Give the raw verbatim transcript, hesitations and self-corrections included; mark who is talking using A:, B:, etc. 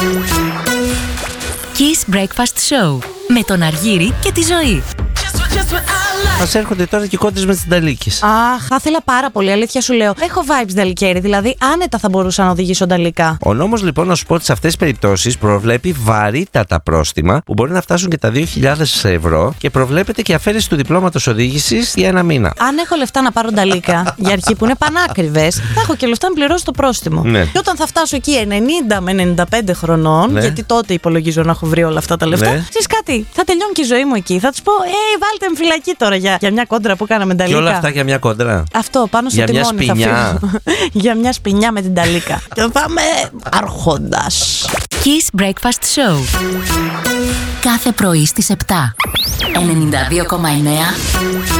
A: Kiss Breakfast Show με τον Αργύρη και τη Ζωή.
B: Μας έρχονται τώρα και κόντρες με τις νταλίκες.
C: Αχ, θα ήθελα πάρα πολύ, αλήθεια σου λέω. Έχω vibes νταλικέρι, δηλαδή άνετα θα μπορούσα να οδηγήσω νταλικά.
B: Ο νόμος λοιπόν, να σου πω ότι σε αυτές τις περιπτώσεις προβλέπει βαρύτατα πρόστιμα που μπορεί να φτάσουν και τα δύο χιλιάδες ευρώ και προβλέπεται και αφαίρεση του διπλώματος οδήγησης για ένα μήνα.
C: Αν έχω λεφτά να πάρω νταλίκα, για αρχή που είναι πανάκριβες, θα έχω και λεφτά να πληρώσω το πρόστιμο.
B: Ναι.
C: Και όταν θα φτάσω εκεί ενενήντα με ενενήντα πέντε χρονών,
B: Ναι.
C: γιατί τότε υπολογίζω να έχω βρει όλα αυτά τα λεφτά,
B: Ναι.
C: ξέρεις κάτι, θα τελειώνει και η ζωή μου εκεί. Θα τους πω, Ε, βάλτε με φυλακή τώρα για, για μια κόντρα που κάναμε νταλίκα.
B: Και όλα αυτά για μια κόντρα.
C: Αυτό πάνω στο
B: Για μια
C: τιμόνι θα
B: σπινιά.
C: φύγω. Για μια σπινιά με την νταλίκα. Και θα πάμε άρχοντας.
A: Kiss Breakfast Show. Κάθε πρωί στις επτά. ενενήντα δύο κόμμα εννέα